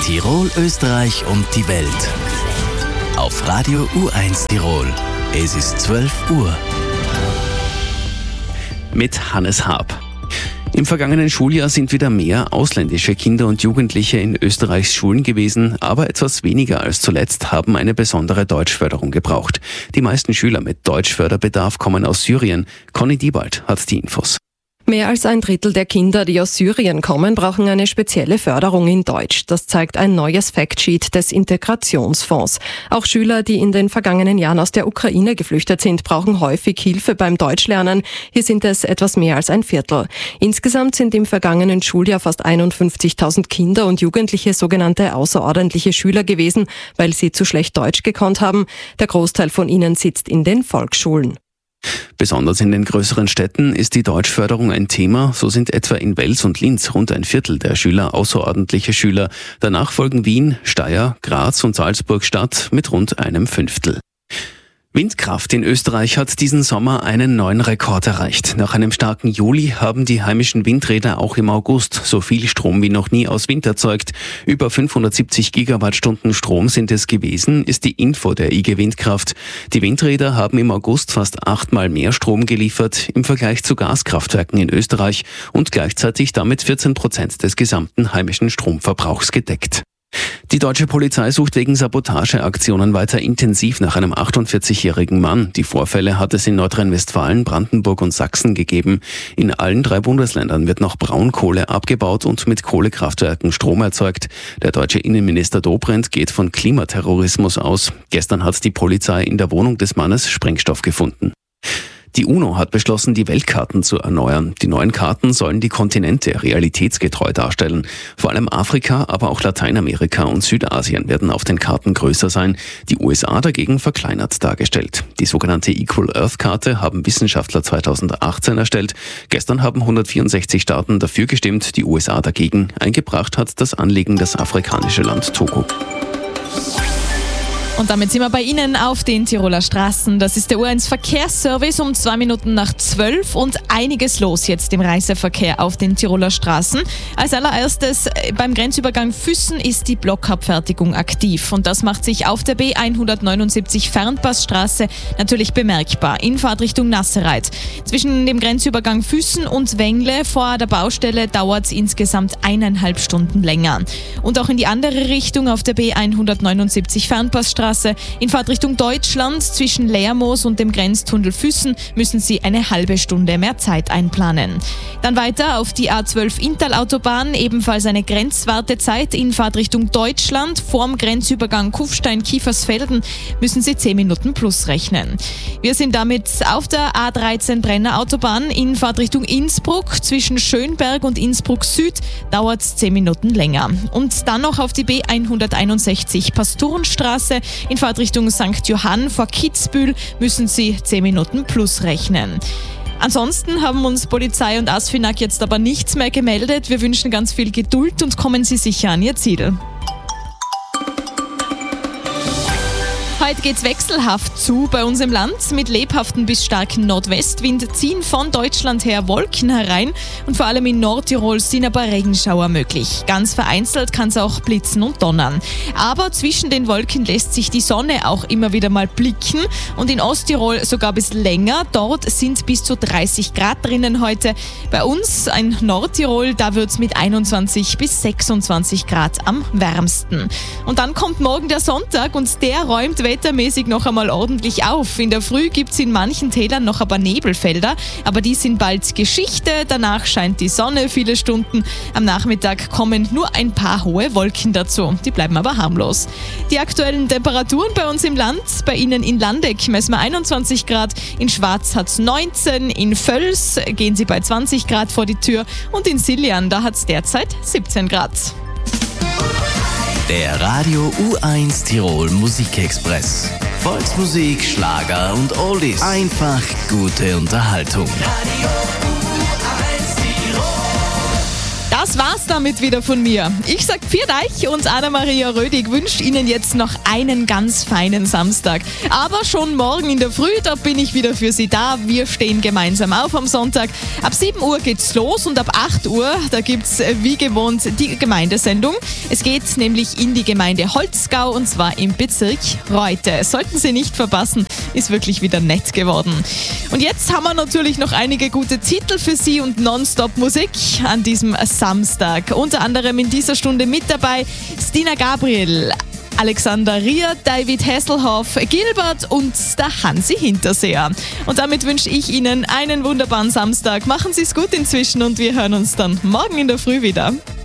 Tirol, Österreich und die Welt. Auf Radio U1 Tirol. Es ist 12 Uhr. Mit Hannes Haab. Im vergangenen Schuljahr sind wieder mehr ausländische Kinder und Jugendliche in Österreichs Schulen gewesen, aber etwas weniger als zuletzt haben eine besondere Deutschförderung gebraucht. Die meisten Schüler mit Deutschförderbedarf kommen aus Syrien. Conny Diebald hat die Infos. Mehr als ein Drittel der Kinder, die aus Syrien kommen, brauchen eine spezielle Förderung in Deutsch. Das zeigt ein neues Factsheet des Integrationsfonds. Auch Schüler, die in den vergangenen Jahren aus der Ukraine geflüchtet sind, brauchen häufig Hilfe beim Deutschlernen. Hier sind es etwas mehr als ein Viertel. Insgesamt sind im vergangenen Schuljahr fast 51.000 Kinder und Jugendliche sogenannte außerordentliche Schüler gewesen, weil sie zu schlecht Deutsch gekonnt haben. Der Großteil von ihnen sitzt in den Volksschulen. Besonders in den größeren Städten ist die Deutschförderung ein Thema. So sind etwa in Wels und Linz rund ein Viertel der Schüler außerordentliche Schüler. Danach folgen Wien, Steyr, Graz und Salzburg-Stadt mit rund einem Fünftel. Windkraft in Österreich hat diesen Sommer einen neuen Rekord erreicht. Nach einem starken Juli haben die heimischen Windräder auch im August so viel Strom wie noch nie aus Wind erzeugt. Über 570 Gigawattstunden Strom sind es gewesen, ist die Info der IG Windkraft. Die Windräder haben im August fast 8-mal mehr Strom geliefert im Vergleich zu Gaskraftwerken in Österreich und gleichzeitig damit 14% des gesamten heimischen Stromverbrauchs gedeckt. Die deutsche Polizei sucht wegen Sabotageaktionen weiter intensiv nach einem 48-jährigen Mann. Die Vorfälle hat es in Nordrhein-Westfalen, Brandenburg und Sachsen gegeben. In allen 3 Bundesländern wird noch Braunkohle abgebaut und mit Kohlekraftwerken Strom erzeugt. Der deutsche Innenminister Dobrindt geht von Klimaterrorismus aus. Gestern hat die Polizei in der Wohnung des Mannes Sprengstoff gefunden. Die UNO hat beschlossen, die Weltkarten zu erneuern. Die neuen Karten sollen die Kontinente realitätsgetreu darstellen. Vor allem Afrika, aber auch Lateinamerika und Südasien werden auf den Karten größer sein. Die USA dagegen verkleinert dargestellt. Die sogenannte Equal Earth Karte haben Wissenschaftler 2018 erstellt. Gestern haben 164 Staaten dafür gestimmt, die USA dagegen. Eingebracht hat das Anliegen das afrikanische Land Togo. Und damit sind wir bei Ihnen auf den Tiroler Straßen. Das ist der U1 Verkehrsservice um 2 Minuten nach 12 und einiges los jetzt im Reiseverkehr auf den Tiroler Straßen. Als allererstes beim Grenzübergang Füssen ist die Blockabfertigung aktiv und das macht sich auf der B179 Fernpassstraße natürlich bemerkbar in Fahrtrichtung Nassereit. Zwischen dem Grenzübergang Füssen und Wengle vor der Baustelle dauert es insgesamt 1,5 Stunden länger. Und auch in die andere Richtung auf der B179 Fernpassstraße in Fahrtrichtung Deutschland zwischen Lermoos und dem Grenztunnel Füssen müssen Sie eine halbe Stunde mehr Zeit einplanen. Dann weiter auf die A12 Inntal-Autobahn, ebenfalls eine Grenzwartezeit in Fahrtrichtung Deutschland. Vorm Grenzübergang Kufstein-Kiefersfelden müssen Sie 10 Minuten plus rechnen. Wir sind damit auf der A13 Brenner Autobahn in Fahrtrichtung Innsbruck. Zwischen Schönberg und Innsbruck Süd dauert es 10 Minuten länger. Und dann noch auf die B161 Pastorenstraße in Fahrtrichtung St. Johann vor Kitzbühel müssen Sie 10 Minuten plus rechnen. Ansonsten haben uns Polizei und ASFINAG jetzt aber nichts mehr gemeldet. Wir wünschen ganz viel Geduld und kommen Sie sicher an Ihr Ziel. Heute geht's wechselhaft zu bei uns im Land. Mit lebhaften bis starken Nordwestwind ziehen von Deutschland her Wolken herein und vor allem in Nordtirol sind aber Regenschauer möglich. Ganz vereinzelt kann es auch blitzen und donnern. Aber zwischen den Wolken lässt sich die Sonne auch immer wieder mal blicken und in Osttirol sogar bis länger. Dort sind bis zu 30 Grad drinnen heute. Bei uns in Nordtirol, da wird's mit 21 bis 26 Grad am wärmsten. Und dann kommt morgen der Sonntag und der räumt wettermäßig noch einmal ordentlich auf. In der Früh gibt es in manchen Tälern noch aber Nebelfelder, aber die sind bald Geschichte. Danach scheint die Sonne viele Stunden. Am Nachmittag kommen nur ein paar hohe Wolken dazu. Die bleiben aber harmlos. Die aktuellen Temperaturen bei uns im Land, bei Ihnen in Landeck messen wir 21 Grad, in Schwaz hat es 19, in Völs gehen Sie bei 20 Grad vor die Tür und in Siljan, da hat es derzeit 17 Grad. Der Radio U1 Tirol Musikexpress. Volksmusik, Schlager und Oldies. Einfach gute Unterhaltung. Das war war's damit wieder von mir. Ich sag Pfiat euch und Anna-Maria Rödig wünscht Ihnen jetzt noch einen ganz feinen Samstag. Aber schon morgen in der Früh, da bin ich wieder für Sie da. Wir stehen gemeinsam auf am Sonntag. Ab 7 Uhr geht's los und ab 8 Uhr, da gibt's wie gewohnt die Gemeindesendung. Es geht nämlich in die Gemeinde Holzgau und zwar im Bezirk Reute. Sollten Sie nicht verpassen, ist wirklich wieder nett geworden. Und jetzt haben wir natürlich noch einige gute Titel für Sie und Nonstop-Musik an diesem Samstag. Unter anderem in dieser Stunde mit dabei Stina Gabriel, Alexander Rier, David Hasselhoff, Gilbert und der Hansi Hinterseher. Und damit wünsche ich Ihnen einen wunderbaren Samstag. Machen Sie es gut inzwischen und wir hören uns dann morgen in der Früh wieder.